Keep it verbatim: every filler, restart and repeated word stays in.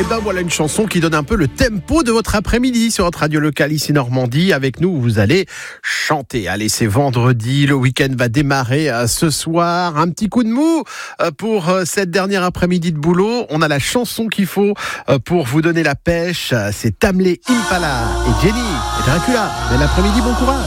ben voilà une chanson qui donne un peu le tempo de votre après-midi sur votre radio locale ici Normandie. Avec nous, vous allez chanter. Allez, c'est vendredi, le week-end va démarrer euh, ce soir. Un petit coup de mou euh, pour euh, cette dernière après-midi de boulot. On a la chanson qu'il faut euh, pour vous donner la pêche. C'est Tamlé Impala et Jenny et Dracula. Bel après-midi, bon courage.